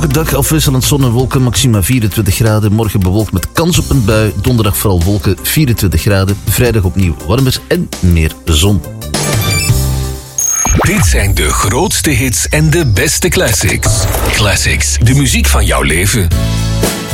droge dag, afwisselend zon en wolken, maxima 24 graden. Morgen bewolkt met kans op een bui. Donderdag vooral wolken, 24 graden. Vrijdag opnieuw warmer en meer zon. Dit zijn de grootste hits en de beste classics. Classics, de muziek van jouw leven.